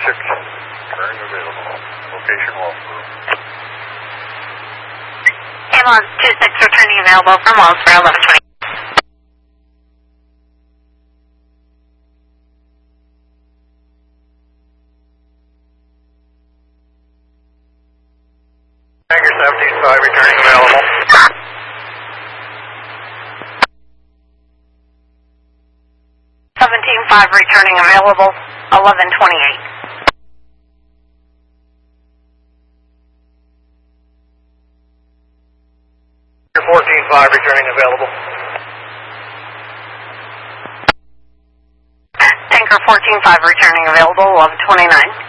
Turning available. Location Wellsboro. Ambulance 26 returning available from Wellsboro 1120. Tanker 17-5 returning available. Returning available, 1128. Tanker 14-5 returning available. Tanker 14-5 returning available, 1129.